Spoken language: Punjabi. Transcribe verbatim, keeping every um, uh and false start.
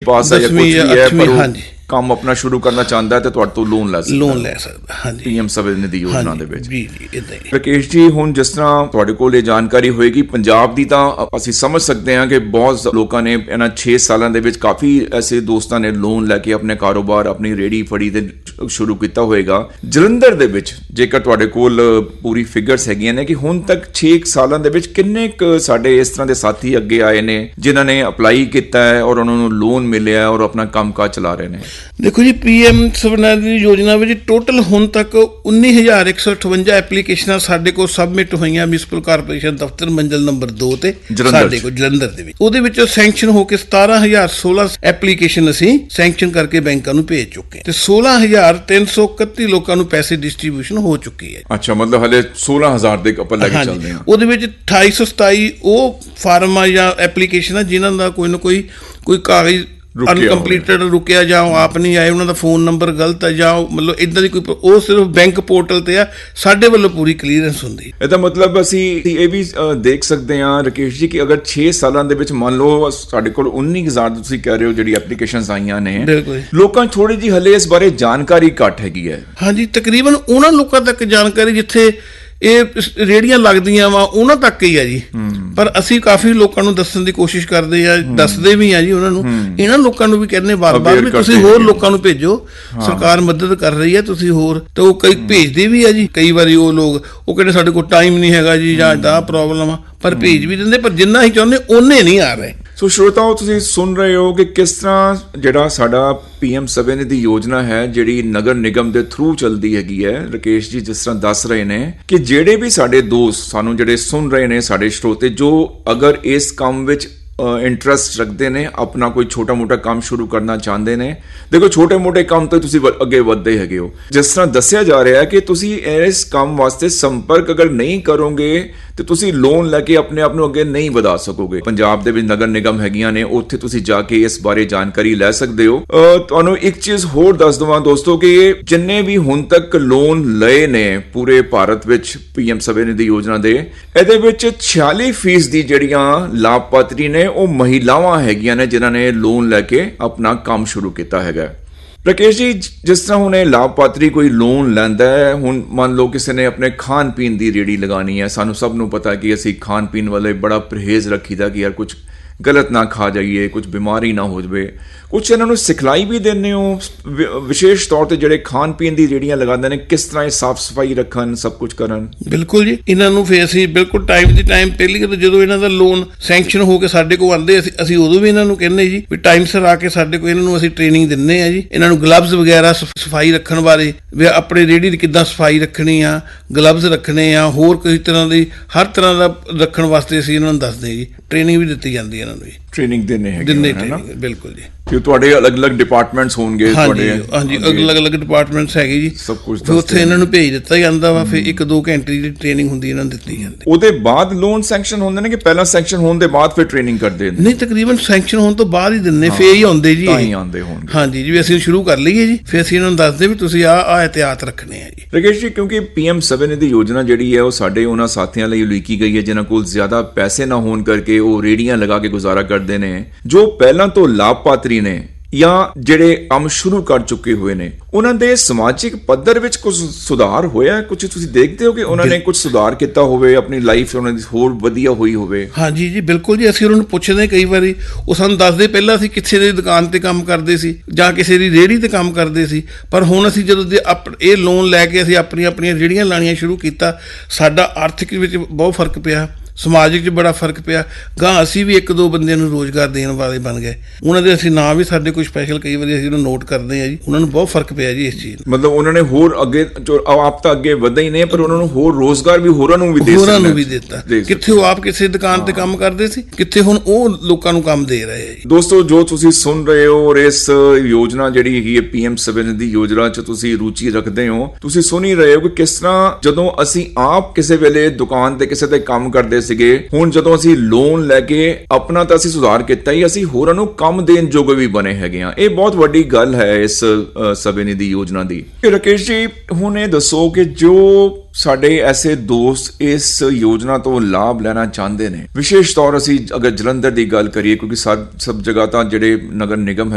ਪਾਸ ਹੈ ਜਾਂ ਕੁਝ ਵੀ ਹੈ ਪਰ ਉਹ ਕੰਮ ਆਪਣਾ ਸ਼ੁਰੂ ਕਰਨਾ ਚਾਹੁੰਦਾ ਹੈ ਤੇ ਤੁਹਾਡੇ ਤੋਂ ਲੋਨ ਲੈ ਸਕਦਾ ਲੋਨ ਲੈ ਸਕਦਾ ਹਾਂਜੀ ਪੀਐਮ ਸਵੈ ਨਿਧੀ ਯੋਜਨਾ ਦੇ ਵਿੱਚ। ਜੀ ਜੀ ਇਦਾਂ ਹੀ। ਰਾਕੇਸ਼ ਜੀ, ਹੁਣ ਜਿਸ ਤਰ੍ਹਾਂ ਤੁਹਾਡੇ ਕੋਲ ਇਹ ਜਾਣਕਾਰੀ ਹੋਏਗੀ ਪੰਜਾਬ ਦੀ, ਤਾਂ ਅਸੀਂ ਸਮਝ ਸਕਦੇ ਹਾਂ ਕਿ ਬਹੁਤ ਲੋਕਾਂ ਨੇ ਇਹਨਾਂ ਛੇ ਸਾਲਾਂ ਦੇ ਵਿੱਚ ਕਾਫੀ ਐਸੇ ਦੋਸਤਾਂ ਨੇ ਲੋਨ ਲੈ ਕੇ ਆਪਣੇ ਕਾਰੋਬਾਰ, ਆਪਣੀ ਰੇਹੜੀ ਫੜੀ ਤੇ ਸ਼ੁਰੂ ਕੀਤਾ ਹੋਏਗਾ। ਜਲੰਧਰ ਦੇ ਵਿੱਚ ਜੇਕਰ ਤੁਹਾਡੇ ਕੋਲ ਪੂਰੀ ਫਿਗਰਸ ਹੈਗੀਆਂ ਨੇ ਕਿ ਹੁਣ ਤੱਕ ਛੇ ਸਾਲਾਂ ਦੇ ਵਿੱਚ ਕਿੰਨੇ ਕੁ ਸਾਡੇ ਇਸ ਤਰ੍ਹਾਂ ਦੇ ਸਾਥੀ ਅੱਗੇ ਆਏ ਨੇ ਜਿਨ੍ਹਾਂ ਨੇ ਅਪਲਾਈ ਕੀਤਾ ਹੈ ਔਰ ਉਹਨਾਂ ਨੂੰ ਲੋਨ ਮਿਲਿਆ ਔਰ ਆਪਣਾ ਕੰਮਕਾਜ ਚਲਾ ਰਹੇ ਨੇ? ਦੇਖੋ ਜੀ, ਪੀਐਮ ਸਵੈ ਨਿਧੀ ਯੋਜਨਾ ਵਿੱਚ ਟੋਟਲ ਹੁਣ ਤੱਕ ਉੱਨੀ ਹਜ਼ਾਰ ਇੱਕ ਸੌ ਅਠਵੰਜਾ ਐਪਲੀਕੇਸ਼ਨਾਂ ਸਾਡੇ ਕੋਲ ਸਬਮਿਟ ਹੋਈਆਂ ਮਿਊਨਿਸਪਲ ਕਾਰਪੋਰੇਸ਼ਨ ਦਫ਼ਤਰ ਮੰਜ਼ਿਲ ਨੰਬਰ ਦੋ ਤੇ ਸਾਡੇ ਕੋਲ ਜਲੰਧਰ ਦੇ ਵਿੱਚ। ਉਹਦੇ ਵਿੱਚੋਂ ਸੈਂਕਸ਼ਨ ਹੋ ਕੇ ਸਤਾਰਾਂ ਹਜ਼ਾਰ ਸੋਲਾਂ ਐਪਲੀਕੇਸ਼ਨ ਅਸੀਂ ਸੈਂਕਸ਼ਨ ਕਰਕੇ ਬੈਂਕਾਂ ਨੂੰ ਭੇਜ ਚੁੱਕੇ ਤੇ ਸੋਲਾਂ ਹਜ਼ਾਰ ਤਿੰਨ ਸੌ ਇਕੱਤੀ ਲੋਕਾਂ ਨੂੰ ਪੈਸੇ ਡਿਸਟ੍ਰੀਬਿਊਸ਼ਨ ਹੋ ਚੁੱਕੀ ਹੈ। ਅੱਛਾ, ਮਤਲਬ ਹਲੇ ਸੋਲਾਂ ਹਜ਼ਾਰ ਦੇ ਆਪਾਂ ਲੈ ਕੇ ਚੱਲਦੇ ਹਾਂ। ਉਹਦੇ ਵਿੱਚ ਅਠਾਈ ਸੌ ਸਤਾਈ ਉਹ ਫਾਰਮ ਆ ਜਾਂ ਐਪਲੀਕੇਸ਼ਨ ਆ ਜਿਨ੍ਹਾਂ ਦਾ ਕੋਈ ਨਾ ਕੋਈ ਕੋਈ ਕਾਗਜ਼ ਅਨਕੰਪਲੀਟਡ ਰੁਕਿਆ ਜਾਂ ਉਹ ਆਪ ਨਹੀਂ ਆਏ, ਉਹਨਾਂ ਦਾ ਫੋਨ ਨੰਬਰ ਗਲਤ ਹੈ ਜਾਂ ਮਤਲਬ ਇਦਾਂ ਦੀ ਕੋਈ, ਉਹ ਸਿਰਫ ਬੈਂਕ ਪੋਰਟਲ ਤੇ ਆ, ਸਾਡੇ ਵੱਲੋਂ ਪੂਰੀ ਕਲੀਅਰੈਂਸ ਹੁੰਦੀ। ਇਹਦਾ ਮਤਲਬ ਅਸੀਂ ਇਹ ਵੀ ਦੇਖ ਸਕਦੇ ਹਾਂ ਰਾਕੇਸ਼ ਜੀ ਕਿ ਅਗਰ ਛੇ ਸਾਲਾਂ ਦੇ ਵਿੱਚ ਮੰਨ ਲਓ ਸਾਡੇ ਕੋਲ ਉੱਨੀ ਹਜ਼ਾਰ ਤੁਸੀਂ ਕਹਿ ਰਹੇ ਹੋ ਜਿਹੜੀ ਐਪਲੀਕੇਸ਼ਨਸ ਆਈਆਂ ਨੇ, ਲੋਕਾਂ ਨੂੰ ਥੋੜੀ ਜਿਹੀ ਹਲੇ ਇਸ ਬਾਰੇ ਜਾਣਕਾਰੀ ਘੱਟ ਹੈਗੀ ਹੈ। ਹਾਂਜੀ, ਤਕਰੀਬਨ ਉਹਨਾਂ ਲੋਕਾਂ ਤੱਕ ਜਾਣਕਾਰੀ ਜਿੱਥੇ ਇਹ ਰੇਹੜੀਆਂ ਲੱਗਦੀਆਂ ਵਾ ਉਹਨਾਂ ਤੱਕ ਹੀ ਆ ਜੀ, ਪਰ ਅਸੀਂ ਕਾਫੀ ਲੋਕਾਂ ਨੂੰ ਦੱਸਣ ਦੀ ਕੋਸ਼ਿਸ਼ ਕਰਦੇ ਆ, ਦੱਸਦੇ ਵੀ ਆ ਜੀ ਉਹਨਾਂ ਨੂੰ। ਇਹਨਾਂ ਲੋਕਾਂ ਨੂੰ ਵੀ ਕਹਿੰਦੇ ਵਾਰ-ਵਾਰ ਵੀ ਤੁਸੀਂ ਹੋਰ ਲੋਕਾਂ ਨੂੰ ਭੇਜੋ, ਸਰਕਾਰ ਮਦਦ ਕਰ ਰਹੀ ਹੈ, ਤੁਸੀਂ ਹੋਰ। ਤੇ ਉਹ ਕਈ ਭੇਜਦੇ ਵੀ ਆ ਜੀ, ਕਈ ਵਾਰੀ ਉਹ ਲੋਕ ਉਹ ਕਹਿੰਦੇ ਸਾਡੇ ਕੋਲ ਟਾਈਮ ਨਹੀਂ ਹੈਗਾ ਜੀ ਜਾਂ ਦਾ ਪ੍ਰੋਬਲਮ ਆ, ਪਰ ਭੇਜ ਵੀ ਦਿੰਦੇ, ਪਰ ਜਿੰਨਾ ਹੀ ਚਾਹੁੰਦੇ ਓਨੇ ਨਹੀਂ ਆ ਰਹੇ। ਸੋ ਸ਼ਰੋਤਾਓ, ਤੁਸੀਂ ਸੁਣ ਰਹੇ ਹੋ ਕਿ ਕਿਸ ਤਰ੍ਹਾਂ ਜਿਹੜਾ ਸਾਡਾ ਪੀਐਮ ਸਵੈ ਨਿਧੀ ਯੋਜਨਾ ਹੈ ਜਿਹੜੀ ਨਗਰ ਨਿਗਮ ਦੇ ਥਰੂ ਚੱਲਦੀ ਹੈਗੀ ਹੈ। ਰਾਕੇਸ਼ ਜੀ ਜਿਸ ਤਰ੍ਹਾਂ ਦੱਸ ਰਹੇ ਨੇ ਕਿ ਜਿਹੜੇ ਵੀ ਸਾਡੇ ਦੋਸਤ ਸਾਨੂੰ ਜਿਹੜੇ ਸੁਣ ਰਹੇ ਨੇ, ਸਾਡੇ ਸਰੋਤੇ ਜੋ ਅਗਰ ਇਸ ਕੰਮ ਵਿੱਚ ਇੰਟਰਸਟ ਰੱਖਦੇ ਨੇ, ਆਪਣਾ ਕੋਈ ਛੋਟਾ ਮੋਟਾ ਕੰਮ ਸ਼ੁਰੂ ਕਰਨਾ ਚਾਹੁੰਦੇ ਨੇ, ਦੇਖੋ ਛੋਟੇ ਮੋਟੇ ਕੰਮ ਤੋਂ ਤੁਸੀਂ ਅੱਗੇ ਵਧਦੇ ਹੈਗੇ ਹੋ। ਜਿਸ ਤਰ੍ਹਾਂ ਦੱਸਿਆ ਜਾ ਰਿਹਾ ਹੈ ਕਿ ਤੁਸੀਂ ਇਸ ਕੰਮ ਵਾਸਤੇ ਸੰਪਰਕ ਅਗਰ ਨਹੀਂ ਕਰੋਗੇ ਤੇ ਤੁਸੀਂ ਲੋਨ ਲੈ ਕੇ ਆਪਣੇ ਆਪ ਨੂੰ ਅੱਗੇ ਨਹੀਂ ਵਧਾ ਸਕੋਗੇ। ਪੰਜਾਬ ਦੇ ਵਿੱਚ ਨਗਰ ਨਿਗਮ ਹੈਗੀਆਂ ਨੇ, ਉੱਥੇ ਤੁਸੀਂ ਜਾ ਕੇ ਇਸ ਬਾਰੇ ਜਾਣਕਾਰੀ ਲੈ ਸਕਦੇ ਹੋ। ਤੁਹਾਨੂੰ ਇੱਕ ਚੀਜ਼ ਹੋਰ ਦੱਸ ਦਵਾਂ ਦੋਸਤੋ ਕਿ ਜਿੰਨੇ ਵੀ ਹੁਣ ਤੱਕ ਲੋਨ ਲਏ ਨੇ ਪੂਰੇ ਭਾਰਤ ਵਿੱਚ ਪੀਐਮ ਸਵੈ ਨਿਧੀ ਯੋਜਨਾ ਦੇ, ਇਹਦੇ ਵਿੱਚ ਛਿਆਲੀ ਫੀਸਦੀ ਜਿਹੜੀਆਂ ਲਾਭਪਾਤਰੀ ਨੇ ਉਹ ਮਹਿਲਾਵਾਂ ਹੈਗੀਆਂ ਨੇ ਜਿਨ੍ਹਾਂ ਨੇ ਲੋਨ ਲੈ ਕੇ ਆਪਣਾ ਕੰਮ ਸ਼ੁਰੂ ਕੀਤਾ ਹੈਗਾ। ਰਾਕੇਸ਼ ਜੀ, ਜਿਸ ਤਰ੍ਹਾਂ ਹੁਣ ਇਹ ਲਾਭਪਾਤਰੀ ਕੋਈ ਲੋਨ ਲੈਂਦਾ ਹੈ, ਹੁਣ ਮੰਨ ਲਓ ਕਿਸੇ ਨੇ ਆਪਣੇ ਖਾਣ ਪੀਣ ਦੀ ਰੇਹੜੀ ਲਗਾਉਣੀ ਹੈ, ਸਾਨੂੰ ਸਭ ਨੂੰ ਪਤਾ ਕਿ ਅਸੀਂ ਖਾਣ ਪੀਣ ਵਾਲੇ ਬੜਾ ਪਰਹੇਜ਼ ਰੱਖੀਦਾ ਕਿ ਯਾਰ ਕੁਝ ਗਲਤ ਨਾ ਖਾ ਜਾਈਏ, ਕੁਝ ਬਿਮਾਰੀ ਨਾ ਹੋ ਜਾਵੇ। ਕੁਛ ਇਹਨਾਂ ਨੂੰ ਸਿਖਲਾਈ ਵੀ ਦਿੰਦੇ ਹੋ ਵਿਸ਼ੇਸ਼ ਤੌਰ ਤੇ ਜਿਹੜੇ ਖਾਣ ਪੀਣ ਦੀ ਰੇਹੜੀਆਂ ਲਗਾਉਂਦੇ ਨੇ, ਕਿਸ ਤਰ੍ਹਾਂ ਇਹ ਸਾਫ਼ ਸਫਾਈ ਰੱਖਣ, ਸਭ ਕੁਝ ਕਰਨ? ਬਿਲਕੁਲ ਜੀ, ਇਹਨਾਂ ਨੂੰ ਫਿਰ ਅਸੀਂ ਬਿਲਕੁਲ ਟਾਈਮ ਦੀ ਟਾਈਮ ਪਹਿਲੀ ਜਦੋਂ ਇਹਨਾਂ ਦਾ ਲੋਨ ਸੈਂਕਸ਼ਨ ਹੋ ਕੇ ਸਾਡੇ ਕੋਲ ਆਉਂਦੇ, ਅਸੀਂ ਅਸੀਂ ਉਦੋਂ ਵੀ ਇਹਨਾਂ ਨੂੰ ਕਹਿੰਦੇ ਜੀ ਵੀ ਟਾਈਮ ਸਿਰ ਆ ਕੇ ਸਾਡੇ ਕੋਲ ਇਹਨਾਂ ਨੂੰ ਅਸੀਂ ਟ੍ਰੇਨਿੰਗ ਦਿੰਦੇ ਆ ਜੀ। ਇਹਨਾਂ ਨੂੰ ਗਲਵਜ਼ ਵਗੈਰਾ ਸਫਾਈ ਰੱਖਣ ਬਾਰੇ, ਵੀ ਆਪਣੇ ਰੇਹੜੀ ਦੀ ਕਿੱਦਾਂ ਸਫਾਈ ਰੱਖਣੀ ਆ, ਗਲਵਜ਼ ਰੱਖਣੇ ਆ, ਹੋਰ ਕਿਸੇ ਤਰ੍ਹਾਂ ਦੀ ਹਰ ਤਰ੍ਹਾਂ ਦਾ ਰੱਖਣ ਵਾਸਤੇ ਅਸੀਂ ਇਹਨਾਂ ਨੂੰ ਦੱਸਦੇ ਜੀ। ਟ੍ਰੇਨਿੰਗ ਵੀ ਦਿੱਤੀ ਜਾਂਦੀ ਹੈ ਇਹਨਾਂ ਨੂੰ ਜੀ, ਟ੍ਰੇਨਿੰਗ ਦਿੰਦੇ ਹੈਗੇ ਨਾ। ਬਿਲਕੁਲ ਜੀ, ਕਿ ਤੁਹਾਡੇ ਅਲੱਗ-ਅਲੱਗ ਡਿਪਾਰਟਮੈਂਟਸ ਹੋਣਗੇ ਤੁਹਾਡੇ? ਹਾਂਜੀ, ਅਲੱਗ-ਅਲੱਗ ਡਿਪਾਰਟਮੈਂਟਸ ਹੈਗੇ ਜੀ, ਸਭ ਕੁਝ ਉੱਥੇ ਇਹਨਾਂ ਨੂੰ ਭੇਜ ਦਿੱਤਾ ਜਾਂਦਾ ਵਾ। ਫਿਰ ਇੱਕ ਦੋ ਘੰਟੇ ਦੀ ਟ੍ਰੇਨਿੰਗ ਹੁੰਦੀ ਇਹਨਾਂ ਨੂੰ ਦਿੱਤੀ ਜਾਂਦੀ। ਉਹਦੇ ਬਾਅਦ ਲੋਨ ਸੈਂਕਸ਼ਨ ਹੁੰਦੇ ਨੇ ਕਿ ਪਹਿਲਾਂ ਸੈਂਕਸ਼ਨ ਹੋਣ ਦੇ ਬਾਅਦ ਫਿਰ ਟ੍ਰੇਨਿੰਗ ਕਰਦੇ ਨੇ? ਨਹੀਂ, ਤਕਰੀਬਨ ਸੈਂਕਸ਼ਨ ਹੋਣ ਤੋਂ ਬਾਅਦ ਹੀ ਦਿੰਦੇ, ਫੇਰ ਹੀ ਆਉਂਦੇ ਜੀ। ਤਾਂ ਹੀ ਆਉਂਦੇ ਹੋਣਗੇ। ਹਾਂਜੀ ਜੀ, ਵੀ ਅਸੀਂ ਸ਼ੁਰੂ ਕਰ ਲਈਏ ਜੀ, ਫਿਰ ਅਸੀਂ ਇਹਨਾਂ ਨੂੰ ਦੱਸਦੇ ਵੀ ਤੁਸੀਂ ਆਹ ਆਹ ਇਹਤਿਆਤ ਰੱਖਣੇ ਆ ਜੀ। ਰਾਕੇਸ਼ ਜੀ, ਕਿਉਂਕਿ ਪੀਐਮ ਸਵੈ ਨਿਧੀ ਯੋਜਨਾ ਜਿਹੜੀ ਹੈ ਉਹ ਸਾਡੇ ਉਹਨਾਂ ਸਾਥੀਆਂ ਲਈ ਉਲੀਕੀ ਗਈ ਹੈ ਜਿਨ੍ਹਾਂ ਕੋਲ ਜ਼ਿਆਦਾ ਪੈਸੇ ਨਾ ਹੋਣ ਕਰਕੇ ਉਹ ਰੇਹੜੀਆਂ ਲਗਾ ਕੇ ਗੁਜ਼ਾਰਾ ਕਰਦੇ ਨੇ, ਜੋ ਪਹਿਲਾਂ ਤੋਂ ਲਾਭਪਾਤਰੀ ਨੇ ਜਾਂ ਜਿਹੜੇ ਕੰਮ ਸ਼ੁਰੂ ਕਰ ਚੁੱਕੇ ਹੋਏ ਨੇ, ਉਹਨਾਂ ਦੇ ਸਮਾਜਿਕ ਪੱਧਰ ਵਿੱਚ ਕੁਝ ਸੁਧਾਰ ਹੋਇਆ? ਕੁਝ ਤੁਸੀਂ ਦੇਖਦੇ ਹੋ ਕਿ ਉਹਨਾਂ ਨੇ ਕੁਝ ਸੁਧਾਰ ਕੀਤਾ ਹੋਵੇ, ਆਪਣੀ ਲਾਈਫ ਉਹਨਾਂ ਦੀ ਹੋਰ ਵਧੀਆ ਹੋਈ ਹੋਵੇ? ਹਾਂਜੀ ਜੀ, ਬਿਲਕੁਲ ਜੀ। ਅਸੀਂ ਉਹਨਾਂ ਨੂੰ ਪੁੱਛਦੇ ਕਈ ਵਾਰੀ, ਉਹ ਸਾਨੂੰ ਦੱਸਦੇ ਪਹਿਲਾਂ ਅਸੀਂ ਕਿਸੇ ਦੀ ਦੁਕਾਨ ਤੇ ਕੰਮ ਕਰਦੇ ਸੀ ਜਾਂ ਕਿਸੇ ਦੀ ਰੇਹੜੀ ਤੇ ਕੰਮ ਕਰਦੇ ਸੀ, ਪਰ ਹੁਣ ਅਸੀਂ ਜਦੋਂ ਇਹ ਲੋਨ ਲੈ ਕੇ ਅਸੀਂ ਆਪਣੀਆਂ ਆਪਣੀਆਂ ਰੇਹੜੀਆਂ ਲਾਣੀਆਂ ਸ਼ੁਰੂ ਕੀਤਾ, ਸਾਡਾ ਆਰਥਿਕ ਵਿੱਚ ਬਹੁਤ ਫਰਕ ਪਿਆ, ਸਮਾਜਿਕ 'ਚ ਬੜਾ ਫਰਕ ਪਿਆ। ਗਾਂ ਅਸੀਂ ਵੀ ਇੱਕ ਦੋ ਬੰਦਿਆਂ ਨੂੰ ਰੋਜ਼ਗਾਰ ਦੇਣ ਵਾਲੇ ਬਣ ਗਏ। ਉਹਨਾਂ ਦੇ ਅਸੀਂ ਨਾਂ ਵੀ ਸਾਡੇ ਕੋਈ ਸਪੈਸ਼ਲ ਕਈ ਵਾਰੀ ਅਸੀਂ ਉਹਨੂੰ ਨੋਟ ਕਰਦੇ ਹਾਂ ਜੀ। ਉਹਨਾਂ ਨੂੰ ਬਹੁਤ ਫਰਕ ਪਿਆ ਜੀ ਇਸ ਚੀਜ਼। ਮਤਲਬ ਉਹਨਾਂ ਨੇ ਹੋਰ ਅੱਗੇ ਆਪ ਤਾਂ ਅੱਗੇ ਵਧੇ ਹੀ ਨੇ, ਪਰ ਉਹਨਾਂ ਨੂੰ ਹੋਰ ਰੋਜ਼ਗਾਰ ਵੀ ਹੋਰਾਂ ਨੂੰ ਵੀ ਦੇ ਹੋਰਾਂ ਨੂੰ ਵੀ ਦਿੱਤਾ। ਕਿੱਥੇ ਉਹ ਆਪ ਕਿਸੇ ਦੁਕਾਨ ਤੇ ਕੰਮ ਕਰਦੇ ਸੀ, ਕਿੱਥੇ ਹੁਣ ਉਹ ਲੋਕਾਂ ਨੂੰ ਕੰਮ ਦੇ ਰਹੇ ਆ ਜੀ। ਦੋਸਤੋ, ਜੋ ਤੁਸੀਂ ਸੁਣ ਰਹੇ ਹੋ ਔਰ ਇਸ ਯੋਜਨਾ ਜਿਹੜੀ ਹੈਗੀ ਹੈ ਪੀਐਮ ਸਵੈ ਨਿਧੀ ਯੋਜਨਾ 'ਚ ਤੁਸੀਂ ਰੁਚੀ ਰੱਖਦੇ ਹੋ, ਤੁਸੀਂ ਸੁਣ ਹੀ ਰਹੇ ਹੋ ਕਿ ਕਿਸ ਤਰ੍ਹਾਂ ਜਦੋਂ ਅਸੀਂ ਆਪ ਕਿਸੇ ਵੇਲੇ ਦੁਕਾਨ ਤੇ ਕਿਸੇ ਤੇ ਕੰਮ ਕਰਦੇ ਸੀਗੇ, ਹੁਣ ਜਦੋਂ ਅਸੀਂ ਲੋਨ ਲੈ ਕੇ ਆਪਣਾ ਤਾਂ ਅਸੀਂ ਸੁਧਾਰ ਕੀਤਾ ਹੀ, ਅਸੀਂ ਹੋਰਾਂ ਨੂੰ ਕੰਮ ਦੇਣ ਜੋਗੇ ਵੀ ਬਣੇ ਹੈਗੇ ਆ। ਇਹ ਬਹੁਤ ਵੱਡੀ ਗੱਲ ਹੈ ਇਸ ਸਵੈ ਨਿਧੀ ਯੋਜਨਾ ਦੀ। ਰਾਕੇਸ਼ ਜੀ, ਹੁਣ ਇਹ ਦੱਸੋ ਕਿ ਜੋ ਸਾਡੇ ਐਸੇ ਦੋਸਤ ਇਸ ਯੋਜਨਾ ਤੋਂ ਲਾਭ ਲੈਣਾ ਚਾਹੁੰਦੇ ਨੇ, ਵਿਸ਼ੇਸ਼ ਤੌਰ ਅਸੀਂ ਅਗਰ ਜਲੰਧਰ ਦੀ ਗੱਲ ਕਰੀਏ, ਕਿਉਂਕਿ ਸਭ ਜਗ੍ਹਾ ਤਾਂ ਜਿਹੜੇ ਨਗਰ ਨਿਗਮ